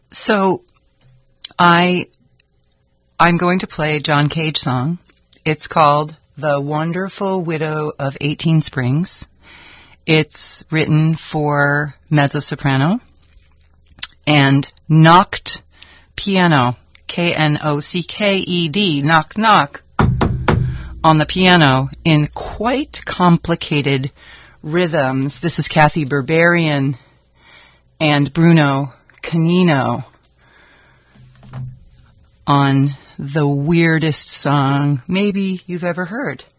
So I'm going to play a John Cage song. It's called The Wonderful Widow of 18 Springs. It's written for mezzo-soprano and knocked piano, Knocked, knock, knock, on the piano in quite complicated rhythms. This is Kathy Berberian and Bruno Canino on the weirdest song maybe you've ever heard.